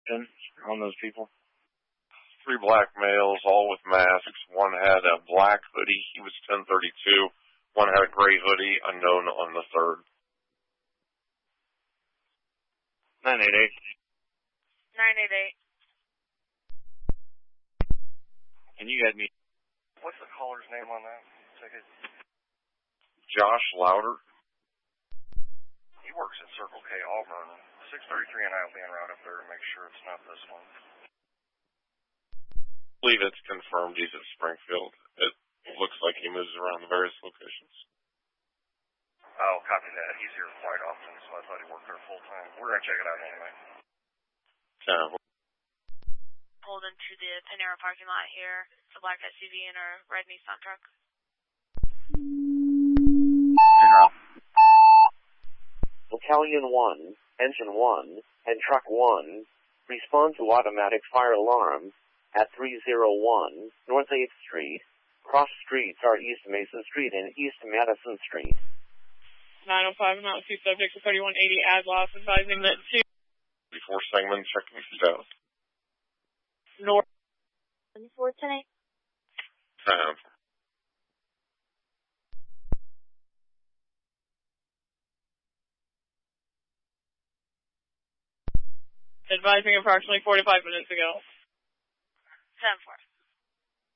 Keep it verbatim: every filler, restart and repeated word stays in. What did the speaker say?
in on those people? Three black males, all with masks. One had a black hoodie. He was ten thirty-two. One had a gray hoodie, unknown on the third. nine eight eight. nine eight eight. And you had me. What's the caller's name on that ticket? Josh Louder. He works at Circle K Auburn. six thirty-three and I will be en route up there to make sure it's not this one. I believe it's confirmed he's at Springfield. It looks like he moves around the various locations. Oh, copy that. He's here quite often, so I thought he worked there full time. We're going to check it out anyway. Terrible. Pulled into the Panera parking lot here. It's a black S U V and a red Nissan truck. Battalion one, Engine one, and Truck one, respond to automatic fire alarm at three oh one North eighth Street. Cross streets are East Mason Street and East Madison Street. nine oh five, amount two subjects to thirty-one eighty as lost, advising that two. Before Sangman, checking south. North. twenty-four ten eight. Time. Advising approximately forty-five minutes ago. seven four.